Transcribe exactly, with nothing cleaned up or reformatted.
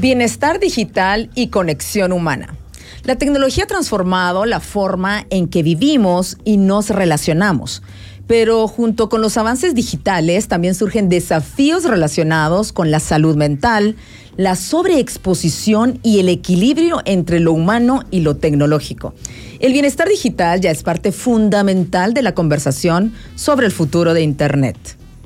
Bienestar digital y conexión humana. La tecnología ha transformado la forma en que vivimos y nos relacionamos. Pero junto con los avances digitales también surgen desafíos relacionados con la salud mental, la sobreexposición y el equilibrio entre lo humano y lo tecnológico. El bienestar digital ya es parte fundamental de la conversación sobre el futuro de Internet.